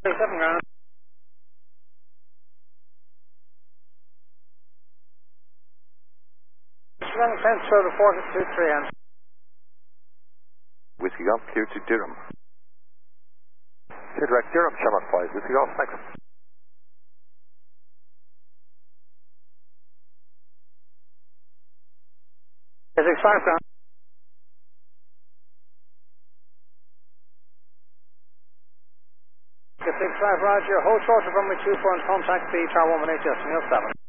7 ground. Long fence road report at 2-3 and Whiskey Golf, clear to Durham. Clear direct Durham, Shamrock 5, Whiskey Golf, thanks. Essex 5 ground. Essex 5 Roger, hold short of runway 24 and contact the Tower 118 just 7.